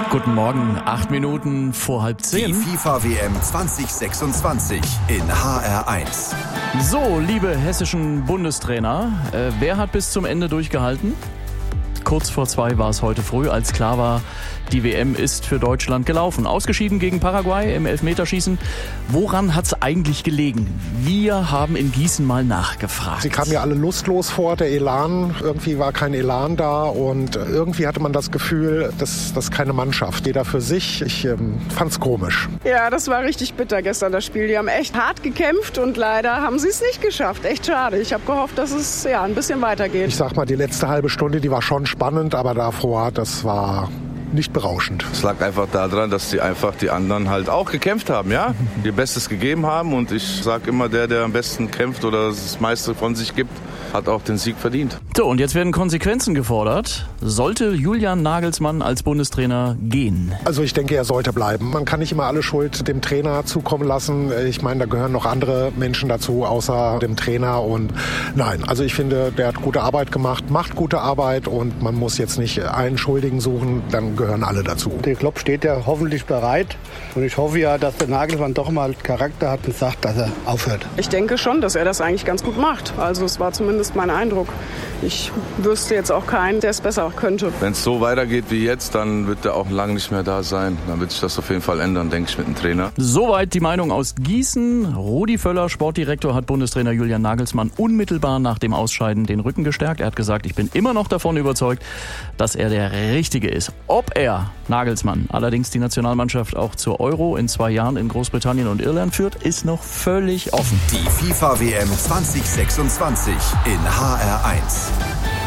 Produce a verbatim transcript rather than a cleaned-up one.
Guten Morgen, acht Minuten vor halb zehn. Die FIFA-W M zwanzig sechsundzwanzig in H R eins. So, liebe hessischen Bundestrainer, äh, wer hat bis zum Ende durchgehalten? Kurz vor zwei war es heute früh, als klar war, die W M ist für Deutschland gelaufen. Ausgeschieden gegen Paraguay im Elfmeterschießen. Woran hat es eigentlich gelegen? Wir haben in Gießen mal nachgefragt. Sie kamen ja alle lustlos vor, der Elan, irgendwie war kein Elan da und irgendwie hatte man das Gefühl, das ist keine Mannschaft, jeder für sich. Ich ähm, fand's komisch. Ja, das war richtig bitter gestern, das Spiel. Die haben echt hart gekämpft und leider haben sie es nicht geschafft. Echt schade. Ich habe gehofft, dass es ja ein bisschen weitergeht. Ich sag mal, die letzte halbe Stunde, die war schon spannend, aber davor, das war nicht berauschend. Es lag einfach daran, dass die einfach die anderen halt auch gekämpft haben, ja, ihr Bestes gegeben haben und ich sag immer, der, der am besten kämpft oder das meiste von sich gibt, hat auch den Sieg verdient. So, und jetzt werden Konsequenzen gefordert. Sollte Julian Nagelsmann als Bundestrainer gehen? Also ich denke, er sollte bleiben. Man kann nicht immer alle Schuld dem Trainer zukommen lassen. Ich meine, da gehören noch andere Menschen dazu, außer dem Trainer. Und nein, also ich finde, der hat gute Arbeit gemacht, macht gute Arbeit und man muss jetzt nicht einen Schuldigen suchen, dann gehören alle dazu. Der Klopp steht ja hoffentlich bereit und ich hoffe ja, dass der Nagelsmann doch mal Charakter hat und sagt, dass er aufhört. Ich denke schon, dass er das eigentlich ganz gut macht. Also es war zumindest mein Eindruck. Ich wüsste jetzt auch keinen, der es besser könnte. Wenn es so weitergeht wie jetzt, dann wird er auch lange nicht mehr da sein. Dann wird sich das auf jeden Fall ändern, denke ich, mit dem Trainer. Soweit die Meinung aus Gießen. Rudi Völler, Sportdirektor, hat Bundestrainer Julian Nagelsmann unmittelbar nach dem Ausscheiden den Rücken gestärkt. Er hat gesagt, ich bin immer noch davon überzeugt, dass er der Richtige ist. Ob er, Nagelsmann, allerdings die Nationalmannschaft auch zur Euro in zwei Jahren in Großbritannien und Irland führt, ist noch völlig offen. Die FIFA-W M zwanzig sechsundzwanzig in H R eins.